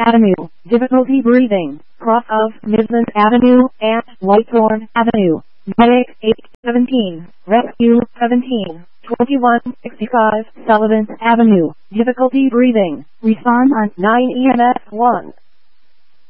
Avenue, difficulty breathing, cross of Midland Avenue and Whitethorn Avenue. Medic 817, Rescue 17, 2165 Sullivan Avenue, difficulty breathing. Respond on 9 EMS 1.